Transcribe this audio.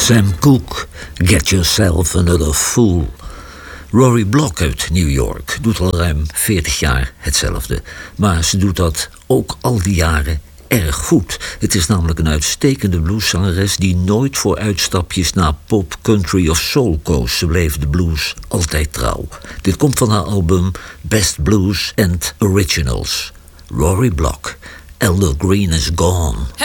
Sam Cooke, Get Yourself Another Fool. Rory Block uit New York doet al ruim 40 jaar hetzelfde. Maar ze doet dat ook al die jaren erg goed. Het is namelijk een uitstekende blueszangeres die nooit voor uitstapjes naar pop, country of soul koos. Ze bleef de blues altijd trouw. Dit komt van haar album Best Blues and Originals. Rory Block, Elder Green is Gone.